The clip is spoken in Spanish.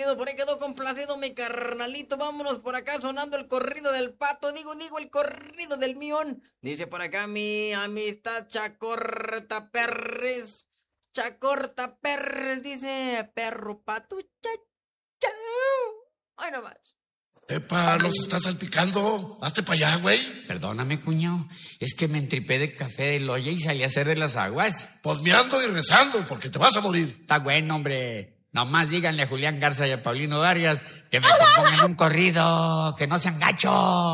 menos por ahí quedó complacido mi carnalito. Vámonos por acá sonando el corrido del pato. Digo, el corrido del mión. Dice por acá mi amistad Chacorta Perres. Chacorta Perres, dice perro pato. Chau. Ay, no más. Epa, nos estás salpicando. Hazte para allá, güey. Perdóname, cuñado. Es que me entripé de café de loya y salí a hacer de las aguas. Posmeando y rezando, porque te vas a morir. Está bueno, hombre. Nomás díganle a Julián Garza y a Paulino Arias que me compongan un corrido, que no sean gachos.